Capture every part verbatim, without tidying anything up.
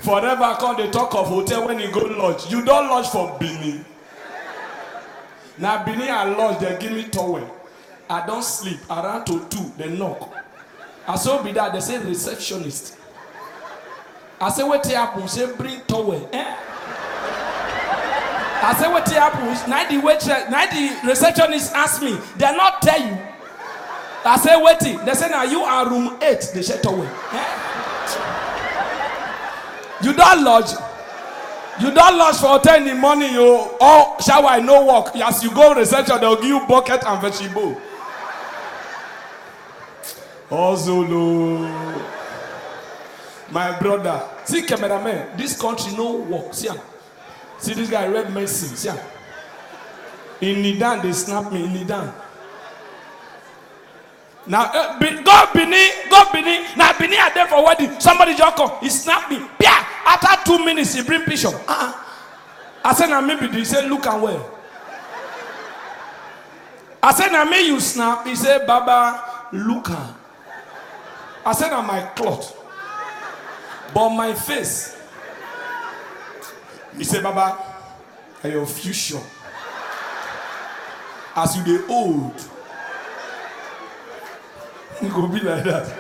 forever come they talk of hotel when you go lodge. You don't lodge for Benin. Now Benin I lodge, they give me towel. I don't sleep. Around to two, they knock. I saw be that they say receptionist. I say what happen? Say bring towel. Eh? I say what happens? Now the waitress, now the receptionist ask me. They not tell you. I say waiting. They say now you are room eight. They say towel. Eh? You don't lodge. You don't lodge for hotel in the morning. You all shower no work. As you go reception, they'll give you bucket and vegetable. Ozolo, my brother. See cameraman. This country no work. See. See this guy read medicine. See, in Nidan they snap me in Nidan. Now uh, be, go Bini, go Bini. Now Bini are there for wedding. Somebody just come. He snap me. Yeah. After two minutes he bring picture. Uh-uh. I said now maybe he said look and well. I said now me you snap. He said Baba look and. I said now my cloth, but my face. He said, Baba, are your future? As you get old, you go be like that.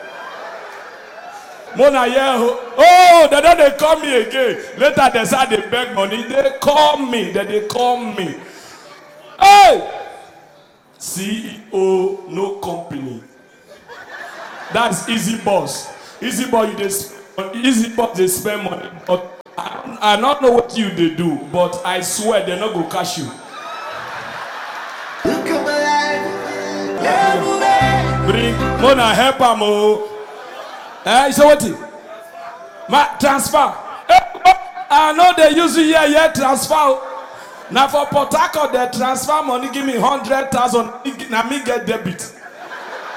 Mona, yeah, oh, they don't they call me again. Later they say they beg money. They call me. Then they call me. Hey, C E O, no company. That's easy boss. Easy boss, you just easy boss. They spend money, but. I don't know what you they do, but I swear they're not gonna catch you. Bring Mona help him. Oh, eh? So what? Ma transfer. I know they use you here, here transfer. Now for Port Harcourt, they transfer money. Give me hundred thousand. Now me get debit.